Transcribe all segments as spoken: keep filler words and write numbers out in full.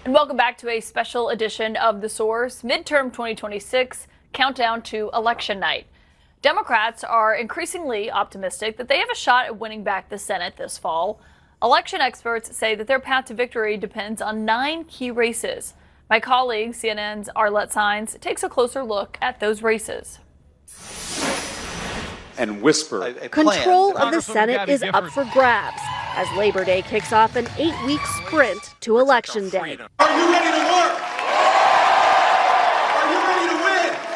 And welcome back to a special edition of The Source, midterm twenty twenty-six, countdown to election night. Democrats are increasingly optimistic that they have a shot at winning back the Senate this fall. Election experts say that their path to victory depends on nine key races. My colleague, C N N's Arlette Saenz, takes a closer look at those races. And whisper. A, a Control of the Senate is up for grabs as Labor Day kicks off an eight-week sprint to Election Day. Are you ready to work? Are you ready to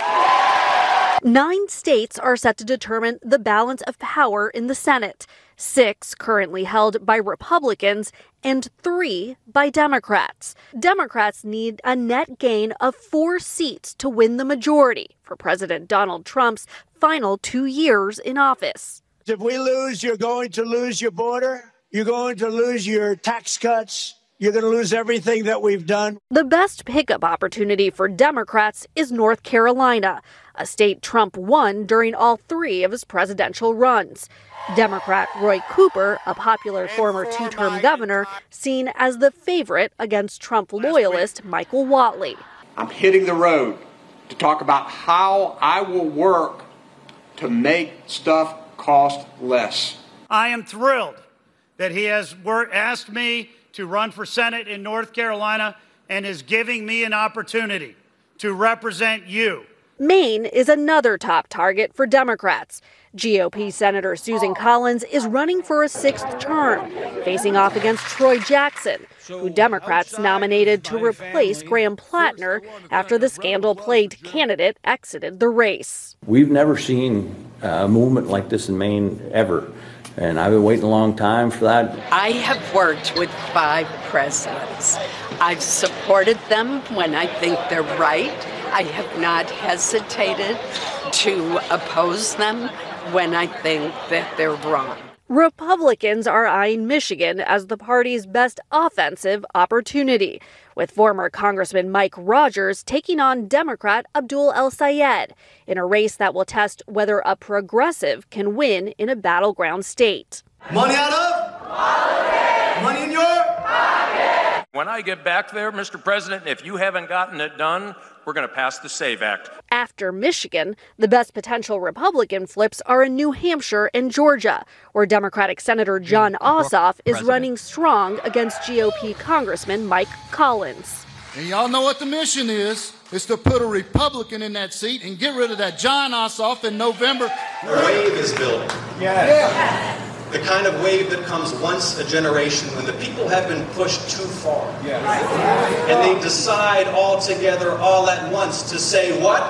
win? Nine states are set to determine the balance of power in the Senate. Six currently held by Republicans and three by Democrats. Democrats need a net gain of four seats to win the majority for President Donald Trump's final two years in office. If we lose, you're going to lose your border. You're going to lose your tax cuts. You're going to lose everything that we've done. The best pickup opportunity for Democrats is North Carolina, a state Trump won during all three of his presidential runs. Democrat Roy Cooper, a popular former two-term governor, seen as the favorite against Trump loyalist Michael Whatley. I'm hitting the road to talk about how I will work to make stuff cost less. I am thrilled that he has asked me to run for Senate in North Carolina and is giving me an opportunity to represent you. Maine is another top target for Democrats. G O P Senator Susan Collins is running for a sixth term, facing off against Troy Jackson, who Democrats nominated to replace Graham Plattner after the scandal-plagued candidate exited the race. We've never seen a movement like this in Maine ever, and I've been waiting a long time for that. I have worked with five presidents. I've supported them when I think they're right. I have not hesitated to oppose them when I think that they're wrong. Republicans are eyeing Michigan as the party's best offensive opportunity, with former Congressman Mike Rogers taking on Democrat Abdul El-Sayed in a race that will test whether a progressive can win in a battleground state. Money out of? Politics. Money in your? Pocket. When I get back there, Mister President, if you haven't gotten it done, we're going to pass the SAVE Act. After Michigan, the best potential Republican flips are in New Hampshire and Georgia, where Democratic Senator Jon Ossoff is President. running strong against G O P Congressman Mike Collins. And y'all know what the mission is. It's to put a Republican in that seat and get rid of that Jon Ossoff in November. A wave is building. Yes. yes. The kind of wave that comes once a generation when the people have been pushed too far. Yes. And they decide all together, all at once, to say what?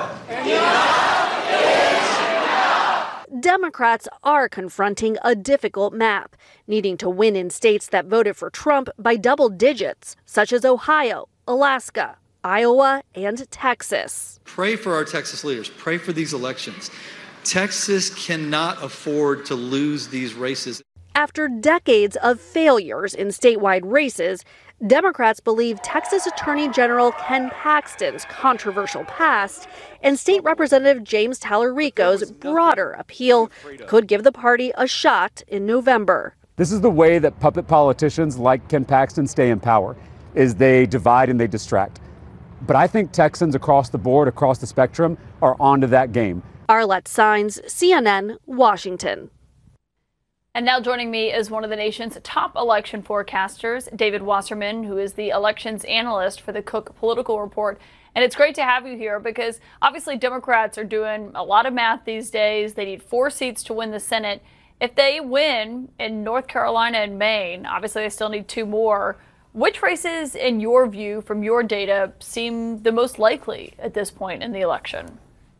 Enough is enough. Democrats are confronting a difficult map, needing to win in states that voted for Trump by double digits, such as Ohio, Alaska, Iowa, and Texas. Pray for our Texas leaders. Pray for these elections. Texas cannot afford to lose these races. After decades of failures in statewide races, Democrats believe Texas Attorney General Ken Paxton's controversial past and State Representative James Tallarico's broader appeal could give the party a shot in November. This is the way that puppet politicians like Ken Paxton stay in power, is they divide and they distract. But I think Texans across the board, across the spectrum, are onto that game. Arlette Saenz, C N N, Washington. And now joining me is one of the nation's top election forecasters, David Wasserman, who is the elections analyst for the Cook Political Report. And it's great to have you here because obviously Democrats are doing a lot of math these days. They need four seats to win the Senate. If they win in North Carolina and Maine, obviously they still need two more. Which races, in your view, from your data, seem the most likely at this point in the election?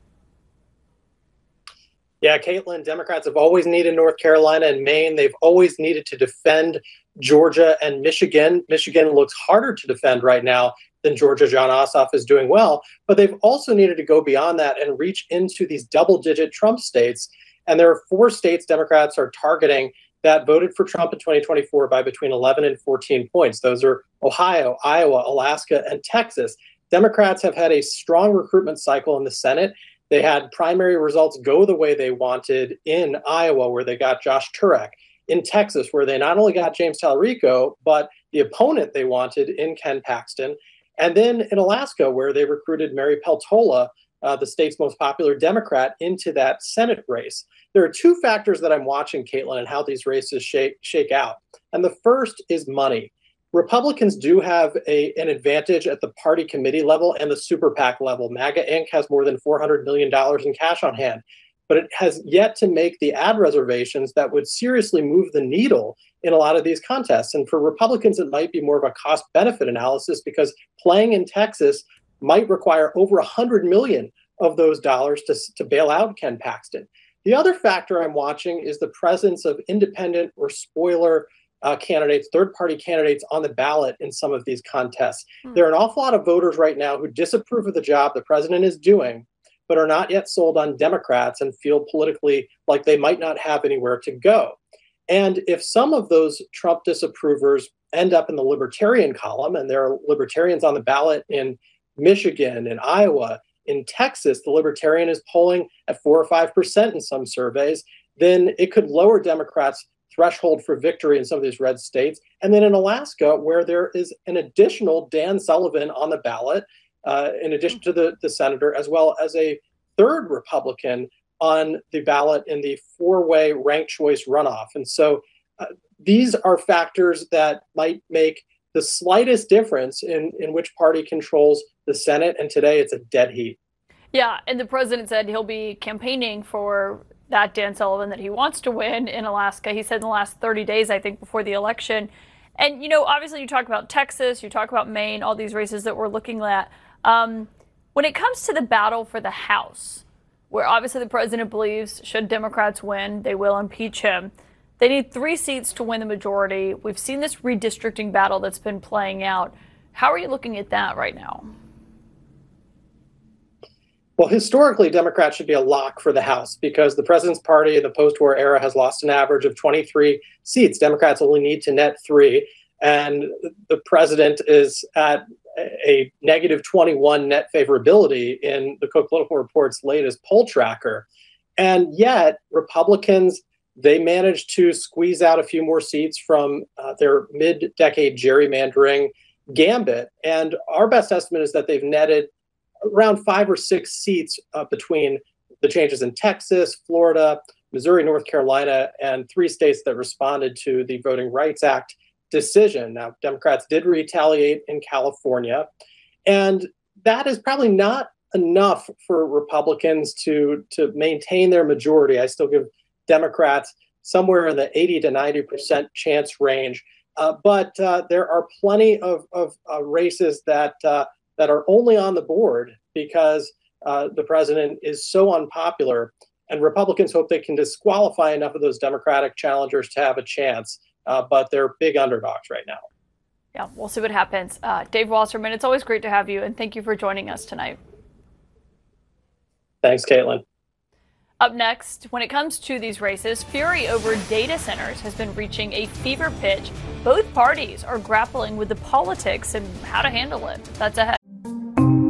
Yeah, Caitlin, Democrats have always needed North Carolina and Maine. They've always needed to defend Georgia and Michigan. Michigan looks harder to defend right now than Georgia. Jon Ossoff is doing well, but they've also needed to go beyond that and reach into these double-digit Trump states. And there are four states Democrats are targeting that voted for Trump in twenty twenty-four by between eleven and fourteen points. Those are Ohio, Iowa, Alaska, and Texas. Democrats have had a strong recruitment cycle in the Senate. They had primary results go the way they wanted in Iowa, where they got Josh Turek, in Texas, where they not only got James Tallarico, but the opponent they wanted in Ken Paxton. And then in Alaska, where they recruited Mary Peltola, uh, the state's most popular Democrat, into that Senate race. There are two factors that I'm watching, Caitlin, and how these races shake, shake out. And the first is money. Republicans do have a, an advantage at the party committee level and the super PAC level. MAGA Incorporated has more than four hundred million dollars in cash on hand, but it has yet to make the ad reservations that would seriously move the needle in a lot of these contests. And for Republicans, it might be more of a cost-benefit analysis because playing in Texas might require over one hundred million dollars of those dollars to, to bail out Ken Paxton. The other factor I'm watching is the presence of independent or spoiler Uh, candidates, third-party candidates on the ballot in some of these contests. Hmm. There are an awful lot of voters right now who disapprove of the job the president is doing, but are not yet sold on Democrats and feel politically like they might not have anywhere to go. And if some of those Trump disapprovers end up in the libertarian column, and there are libertarians on the ballot in Michigan, in Iowa, in Texas, the libertarian is polling at four or five percent in some surveys, then it could lower Democrats' threshold for victory in some of these red states. And then in Alaska, where there is an additional Dan Sullivan on the ballot, uh, in addition to the, the senator, as well as a third Republican on the ballot in the four-way ranked choice runoff. And so uh, these are factors that might make the slightest difference in, in which party controls the Senate. And today it's a dead heat. Yeah, and the president said he'll be campaigning for that Dan Sullivan that he wants to win in Alaska. He said in the last thirty days, I think, before the election. And, you know, obviously you talk about Texas, you talk about Maine, all these races that we're looking at. Um, when it comes to the battle for the House, where obviously the president believes should Democrats win, they will impeach him. They need three seats to win the majority. We've seen this redistricting battle that's been playing out. How are you looking at that right now? Well, historically, Democrats should be a lock for the House because the president's party in the post-war era has lost an average of twenty-three seats. Democrats only need to net three, and the president is at a negative twenty-one net favorability in the Cook Political Report's latest poll tracker. And yet, Republicans, they managed to squeeze out a few more seats from uh, their mid-decade gerrymandering gambit. And our best estimate is that they've netted around five or six seats uh, between the changes in Texas, Florida, Missouri, North Carolina, and three states that responded to the Voting Rights Act decision. Now, Democrats did retaliate in California, and that is probably not enough for Republicans to, to maintain their majority. I still give Democrats somewhere in the eighty to ninety percent chance range. Uh, but uh, there are plenty of, of uh, races that uh, that are only on the board because uh, the president is so unpopular, and Republicans hope they can disqualify enough of those Democratic challengers to have a chance, uh, but they're big underdogs right now. Yeah, we'll see what happens. Uh, Dave Wasserman, it's always great to have you, and thank you for joining us tonight. Thanks, Caitlin. Up next, when it comes to these races, fury over data centers has been reaching a fever pitch. Both parties are grappling with the politics and how to handle it. That's ahead.